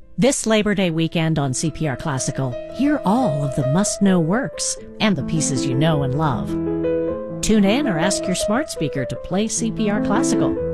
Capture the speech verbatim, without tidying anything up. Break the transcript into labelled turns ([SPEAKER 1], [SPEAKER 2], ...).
[SPEAKER 1] This Labor Day weekend on C P R Classical, hear all of the must-know works and the pieces you know and love. Tune in or ask your smart speaker to play C P R Classical.